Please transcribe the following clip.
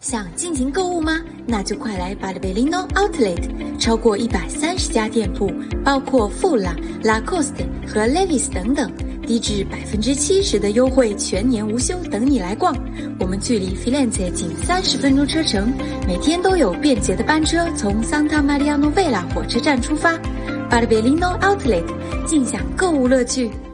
想尽情购物吗？那就快来Bartolino Outlet， 超过130家店铺，包括富拉、Lacoste 和 Levi's 等等，低至70%的优惠，全年无休，等你来逛。我们距离 Firenze 仅30分钟车程，每天都有便捷的班车从 Santa Maria Novella 火车站出发。Bartolino Outlet， 尽享购物乐趣。